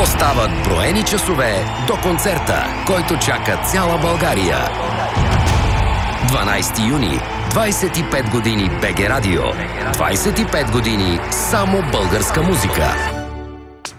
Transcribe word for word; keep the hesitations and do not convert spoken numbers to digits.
Остават броени часове до концерта, който чака цяла България. дванайсети юни, двайсет и пет години БГ Радио. двайсет и пет години само българска музика.